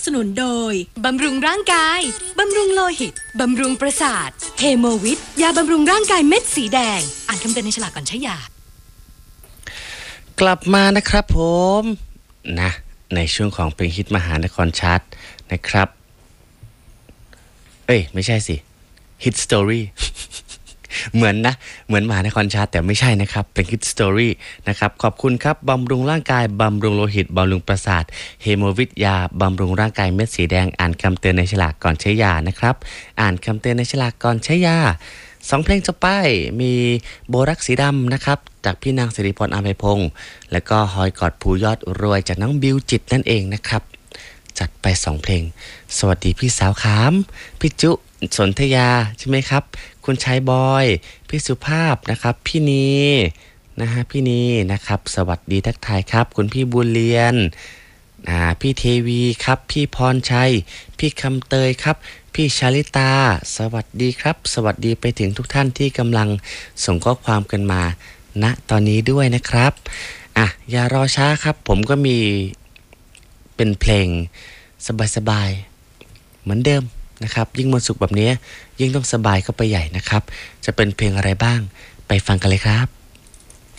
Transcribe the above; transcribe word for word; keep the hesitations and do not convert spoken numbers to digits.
สนุนโดยบำรุงร่างกายบำรุงโลหิตบำรุงประสาทเฮโมวิทยาบำรุงร่างกายเม็ดสีแดงอ่านคำเตือนในฉลากก่อนใช้ยากลับมานะครับผมนะในช่วงของเพลงฮิตมหานครชาร์ตนะครับเอ้ยไม่ใช่สิฮิตสตอรี่ เหมือนนะเหมือนมหานครชาร์ตแต่ไม่ใช่นะครับเป็นฮิตสตอรี่นะครับขอบคุณครับบำรุงร่างกายบำรุงโลหิตบำรุงประสาทเฮโมวิทยาบำรุงร่างกายเม็ดสีแดงอ่านคำเตือนในฉลากก่อนใช้ยานะครับอ่านคำเตือนในฉลากก่อนใช้ยาสองเพลงจบไปมีโบรักสีดำนะครับจากพี่นางสิริพรอภัยพงศ์แล้วก็หอยกอดภูยอดรวยจากน้องบิวจิตนั่นเองนะครับจัดไปสองเพลงสวัสดีพี่สาวขามพี่จุสนธยาใช่ไหมครับคุณชายบอยพี่สุภาพนะครับพี่นีนะฮะพี่นีนะครับสวัสดีทักทายครับคุณพี่บุญเรียนอ่าพี่เทวีครับพี่พรชัยพี่คำเตยครับพี่ชาลิตาสวัสดีครับสวัสดีไปถึงทุกท่านที่กำลังส่งข้อความกันมาณตอนนี้ด้วยนะครับอ่ะอย่ารอช้าครับผมก็มีเป็นเพลงสบายๆเหมือนเดิมนะครับยิ่งวันศุกร์แบบนี้ยิ่งต้องสบายเข้าไปใหญ่นะครับจะเป็นเพลงอะไรบ้างไปฟังกันเลยครับ